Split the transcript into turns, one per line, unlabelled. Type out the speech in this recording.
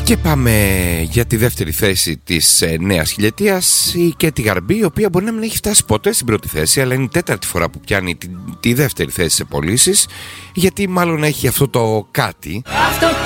Και πάμε για τη δεύτερη θέση της νέας χιλιετίας, η Κέτι Γαρμπή, η οποία μπορεί να μην έχει φτάσει ποτέ στην πρώτη θέση, αλλά είναι η τέταρτη φορά που πιάνει τη δεύτερη θέση σε πωλήσεις, γιατί μάλλον έχει αυτό το κάτι.